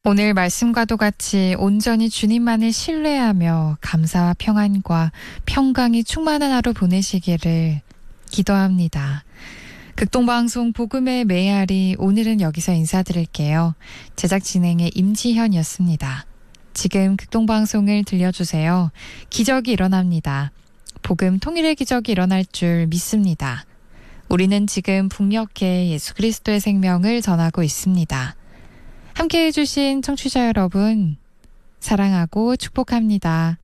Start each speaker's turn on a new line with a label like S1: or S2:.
S1: 오늘 말씀과도 같이 온전히 주님만을 신뢰하며 감사와 평안과 평강이 충만한 하루 보내시기를 기도합니다. 극동방송 복음의 메아리, 오늘은 여기서 인사드릴게요. 제작 진행의 임지현이었습니다. 지금 극동방송을 들려주세요. 기적이 일어납니다. 복음 통일의 기적이 일어날 줄 믿습니다. 우리는 지금 북녘에 예수 그리스도의 생명을 전하고 있습니다. 함께해 주신 청취자 여러분, 사랑하고 축복합니다.